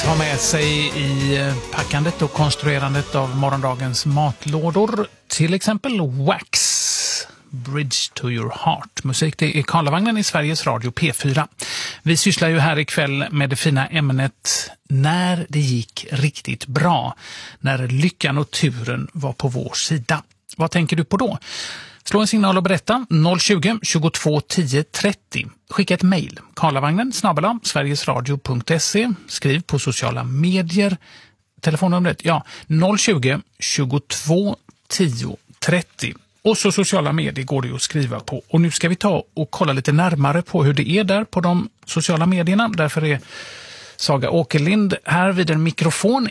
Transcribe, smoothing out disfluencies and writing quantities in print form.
Ha med sig i packandet och konstruerandet av morgondagens matlådor. Till exempel Wax, Bridge to your heart. Musik, det är Karlavagnen i Sveriges Radio P4. Vi sysslar ju här ikväll med det fina ämnet när det gick riktigt bra. När lyckan och turen var på vår sida. Vad tänker du på då? Slå en signal och berätta 020 22 10 30. Skicka ett mejl. Karlavagnen @sverigesradio.se. Skriv på sociala medier. Telefonnumret 020 22 10 30. Och så sociala medier går det att skriva på. Och nu ska vi ta och kolla lite närmare på hur det är där på de sociala medierna. Därför är Saga Åkerlind här vid en mikrofon